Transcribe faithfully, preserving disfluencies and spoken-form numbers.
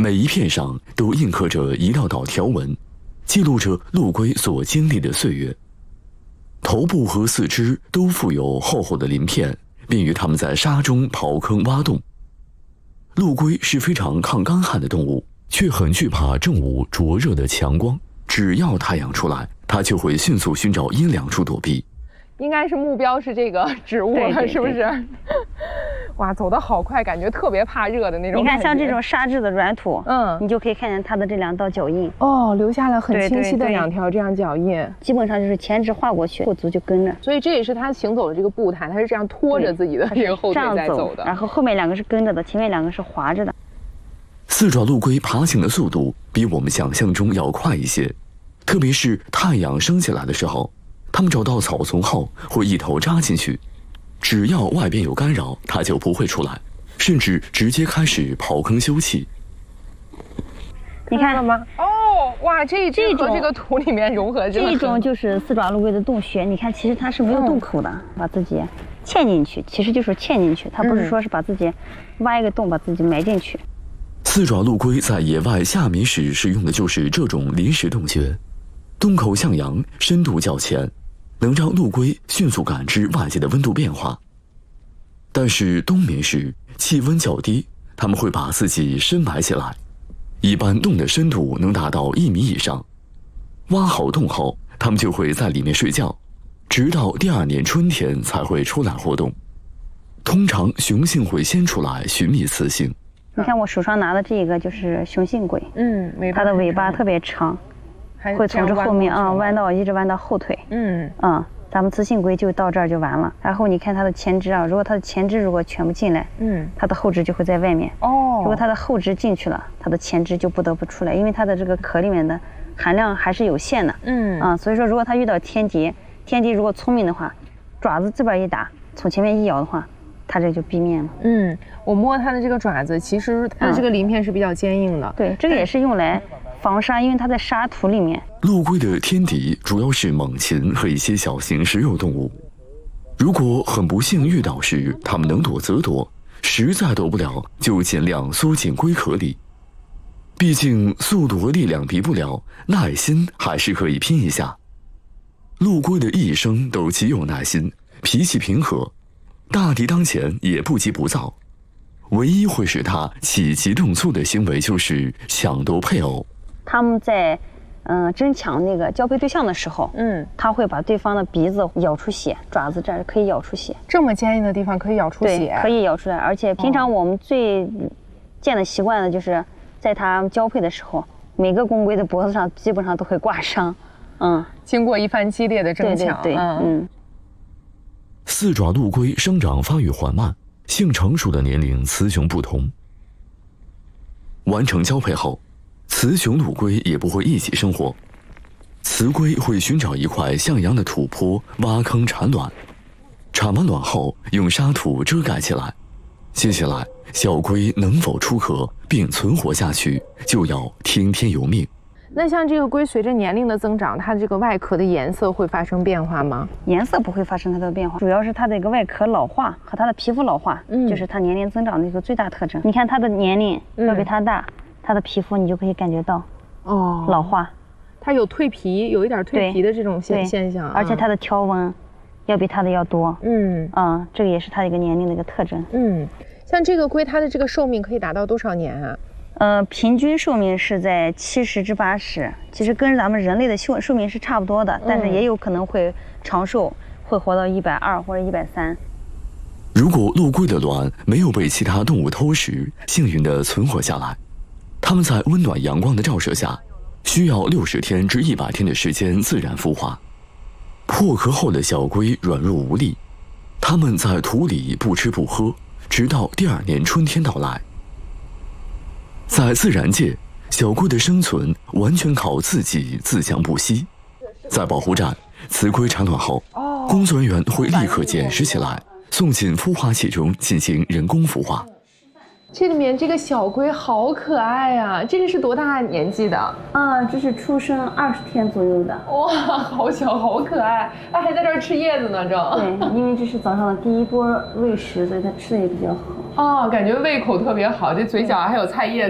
每一片上都印刻着一道道条纹，记录着陆龟所经历的岁月。头部和四肢都附有厚厚的鳞片，便于它们在沙中刨坑挖洞。陆龟是非常抗干旱的动物，却很惧怕正午灼热的强光。只要太阳出来，它就会迅速寻找阴凉处躲避。 应该是目标是这个植物了，是不是？哇，走得好快，感觉特别怕热的那种。 你看，像这种沙质的软土， 嗯， 你就可以看见它的这两道脚印。 哦，留下了很清晰的两条这样脚印。 基本上就是前肢划过去，后足就跟着。 所以这也是它行走的这个步态，它是这样拖着自己的这个后腿在走的。 然后后面两个是跟着的，前面两个是滑着的。 四爪陆龟爬行的速度比我们想象中要快一些，特别是太阳升起来的时候，它们找到草丛后会一头扎进去，只要外边有干扰，它就不会出来，甚至直接开始刨坑休憩。 你看了吗？哦，哇，这一只和这个土里面融合着。 这种就是四爪陆龟的洞穴，你看，其实它是没有洞口的，嗯、把自己嵌进去，其实就是嵌进去，它不是说是把自己挖一个洞把自己埋进去。 四爪陆龟在野外夏眠时使用的就是这种临时洞穴，洞口向阳，深度较浅，能让陆龟迅速感知外界的温度变化。但是冬眠时气温较低，它们会把自己深埋起来，一般洞的深度能达到一米以上。挖好洞后，它们就会在里面睡觉，直到第二年春天才会出来活动。通常雄性会先出来寻觅雌性。 你看我手上拿的这个就是雄性龟， 嗯， 它的尾巴特别长，会从这后面啊弯到一直弯到后腿，嗯嗯，咱们雌性龟就到这儿就完了。然后你看它的前肢啊，如果它的前肢如果全部进来，嗯，它的后肢就会在外面。哦，如果它的后肢进去了，它的前肢就不得不出来，因为它的这个壳里面的含量还是有限的，嗯啊，所以说如果它遇到天敌，天敌如果聪明的话，爪子这边一打，从前面一咬的话，它这就毙命了。 嗯，我摸它的这个爪子，其实它的这个鳞片是比较坚硬的。 嗯、对，这个也是用来防沙，因为它在沙土里面。 陆龟的天敌主要是猛禽和一些小型食肉动物。如果很不幸遇到时，它们能躲则躲，实在躲不了，就尽量缩进龟壳里。毕竟速度和力量比不了，耐心还是可以拼一下。陆龟的一生都极有耐心，脾气平和。大敌当前也不急不躁，唯一会使他起急动粗的行为就是抢夺配偶。 他们在嗯、呃、争抢那个交配对象的时候，嗯，他会把对方的鼻子咬出血，爪子这儿可以咬出血。 这么坚硬的地方可以咬出血？ 对，可以咬出来。而且平常我们最见的习惯的就是，在他交配的时候，每个公龟的脖子上基本上都会挂伤。嗯， 经过一番激烈的争抢， 对对对，嗯。嗯四爪陆龟生长发育缓慢，性成熟的年龄雌雄不同。完成交配后，雌雄陆龟也不会一起生活。雌龟会寻找一块向阳的土坡，挖坑产卵。产完卵后，用沙土遮盖起来。接下来，小龟能否出壳并存活下去，就要听天由命。 那像这个龟随着年龄的增长，它这个外壳的颜色会发生变化吗？ 颜色不会发生它的变化，主要是它的一个外壳老化和它的皮肤老化，嗯，就是它年龄增长的一个最大特征。你看它的年龄要比它大，嗯、它的皮肤你就可以感觉到哦老化， 它有蜕皮，有一点蜕皮的这种现现象、啊， 而且它的条纹要比它的要多，嗯啊、嗯，这个也是它一个年龄的一个特征。 嗯，像这个龟，它的这个寿命可以达到多少年啊？ 呃，平均寿命是在七十至八十，其实跟咱们人类的寿寿命是差不多的，但是也有可能会长寿，会活到一百二或者一百三。 如果陆龟的卵没有被其他动物偷食，幸运地存活下来，它们在温暖阳光的照射下，需要六十天至一百天的时间自然孵化。破壳后的小龟软弱无力，它们在土里不吃不喝，直到第二年春天到来。在自然界，小龟的生存完全靠自己自强不息。在保护站，雌龟产卵后，工作人员会立刻捡拾起来，送进孵化器中进行人工孵化。 这里面这个小龟好可爱啊！这个是多大年纪的？ 啊，这是出生二十天左右的。 哇，好小，好可爱！它还在这儿吃叶子呢，正。 对，因为这是早上的第一波喂食，所以它吃的也比较好。 哦，感觉胃口特别好，这嘴角还有菜叶子。